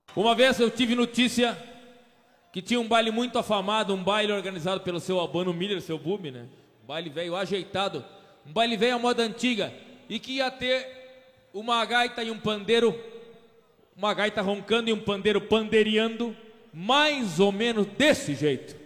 Uma vez eu tive notícia que tinha um baile muito afamado, um baile organizado pelo seu Albano Miller, seu Bubi, né? Um baile velho ajeitado, um baile velho à moda antiga, e que ia ter uma gaita e um pandeiro, uma gaita roncando e um pandeiro pandeireando, mais ou menos desse jeito.